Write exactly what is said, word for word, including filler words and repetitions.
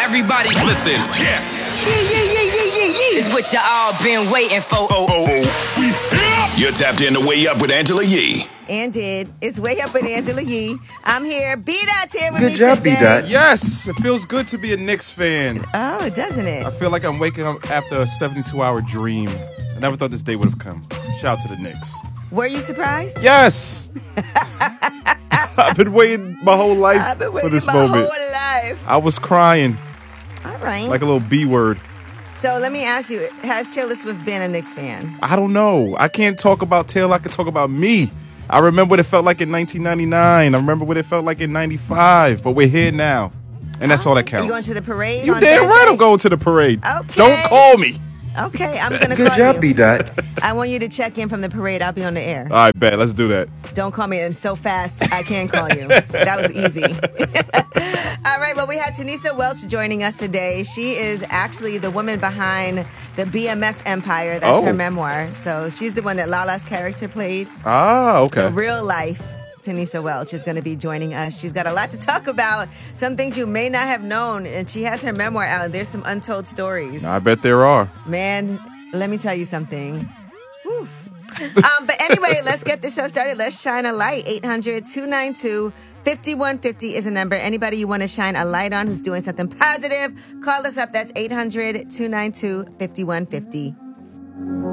Everybody listen. Yeah. Yeah, yeah, yeah, yeah, yeah, yeah. It's what y'all been waiting for. Oh, oh, oh. We here. You're tapped in to Way Up with Angela Yee. And did. It's Way Up with Angela Yee. I'm here. B-Dot's here with Good me job, today. B-Dot. Yes, it feels good to be a Knicks fan. Oh, doesn't it? I feel like I'm waking up after a seventy-two hour dream. I never thought this day would have come. Shout out to the Knicks. Were you surprised? Yes. I've been waiting my whole life I've been waiting for this my moment. whole life. I was crying All right. like a little B word. So let me ask you, has Taylor Swift been a Knicks fan? I don't know. I can't talk about Taylor. I can talk about me. I remember what it felt like in nineteen ninety-nine. I remember what it felt like in ninety-five. But we're here now. And that's all that counts. Are you going to the parade You on damn Thursday? right I'm going to the parade. Okay. Don't call me. Okay, I'm going to Good call job, you. B-Dot. I want you to check in from the parade. I'll be on the air. All right, bet. Let's do that. Don't call me. And so fast, I can call you. That was easy. All right, well, we had Tanisa Welch joining us today. She is actually the woman behind the B M F Empire. That's Oh. her memoir. So she's the one that Lala's character played. Ah, okay. In real life, Tanisa Welch is going to be joining us. She's got a lot to talk about, some things you may not have known, and she has her memoir out. There's some untold stories. I bet there are. Man, let me tell you something. Whew. um, but anyway, let's get the show started. Let's shine a light. eight hundred, two nine two, five one five zero is a number. Anybody you want to shine a light on who's doing something positive, call us up. That's eight hundred, two nine two, five one five zero.